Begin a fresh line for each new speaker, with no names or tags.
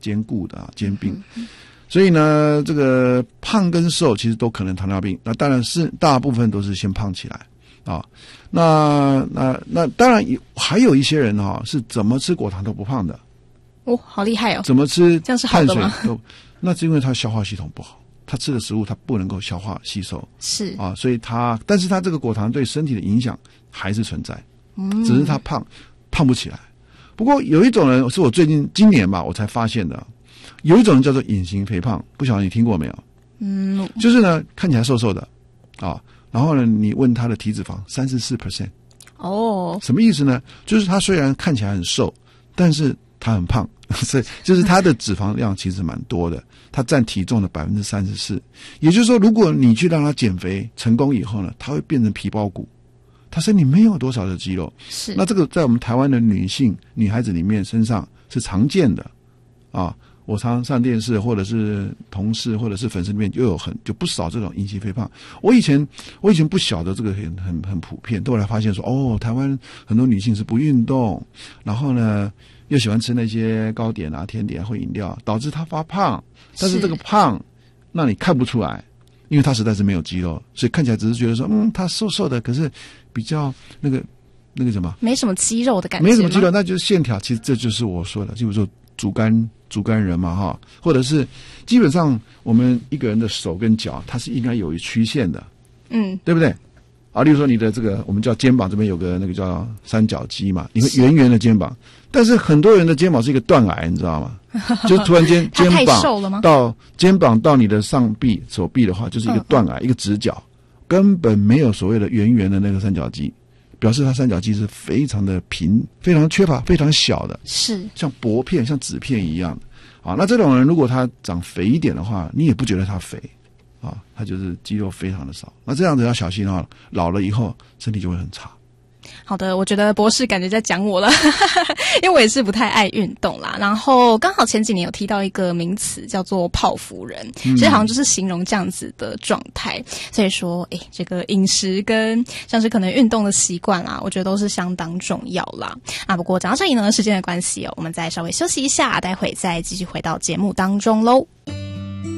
兼顾的兼并。所以呢，这个胖跟瘦其实都可能糖尿病，那当然是大部分都是先胖起来啊。那当然还有一些人是怎么吃果糖都不胖的。
哦，好厉害哦！
怎么吃
这样是好的吗？
那是因为他消化系统不好，他吃的食物他不能够消化吸收，
是啊，
所以但是他这个果糖对身体的影响还是存在，只是他胖不起来。不过有一种人是我今年吧我才发现的，有一种人叫做隐形肥胖，不晓得你听过没有？就是呢看起来瘦瘦的然后呢你问他的体脂肪34%，什么意思呢？就是他虽然看起来很瘦，但是他很胖，所以就是他的脂肪量其实蛮多的，他占体重的34%。也就是说，如果你去让他减肥成功以后呢，他会变成皮包骨，他身体没有多少的肌肉。
是，
那这个在我们台湾的女孩子里面身上是常见的我常上电视或者是同事或者是粉丝里面就不少这种隐形肥胖。我以前不晓得这个很普遍，后来发现说台湾很多女性是不运动，然后呢又喜欢吃那些糕点甜点或饮料，导致她发胖。但是这个胖那你看不出来，因为她实在是没有肌肉，所以看起来只是觉得说她瘦瘦的，可是比较那个什么
没什么肌肉的感觉，
没什么肌肉，那就是线条。其实这就是我说的，就是说竹竿人嘛或者是基本上我们一个人的手跟脚它是应该有曲线的，对不对例如说你的这个我们叫肩膀这边有个那个叫三角肌嘛，你会圆圆的肩膀，但是很多人的肩膀是一个断崖，你知道吗？就突然间肩膀到你的手臂的话就是一个断崖，一个直角，根本没有所谓的圆圆的那个三角肌，表示它三角肌是非常的平，非常缺乏，非常小的，
是
像薄片像纸片一样的那这种人如果他长肥一点的话，你也不觉得他肥他就是肌肉非常的少。那这样子要小心老了以后身体就会很差。
好的，我觉得博士感觉在讲我了因为我也是不太爱运动啦，然后刚好前几年有提到一个名词叫做泡芙人，其实好像就是形容这样子的状态。所以说这个饮食跟像是可能运动的习惯啦，我觉得都是相当重要啦。不过讲到这里呢，时间的关系我们再稍微休息一下，待会再继续回到节目当中咯。